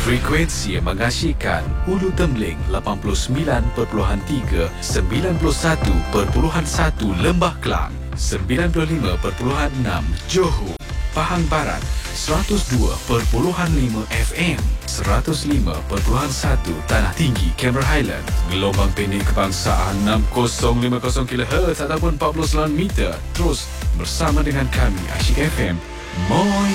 Frekuensi yang mengasyikkan Ulu Temling 89.3, 91.1 Lembah Kelang, 95.6 Johor, Pahang Barat, 102.5 FM, 105.1 Tanah Tinggi, Cameron Highland, gelombang pendek kebangsaan 6050 kHz ataupun 49 meter. Terus bersama dengan kami Asyik FM. Moi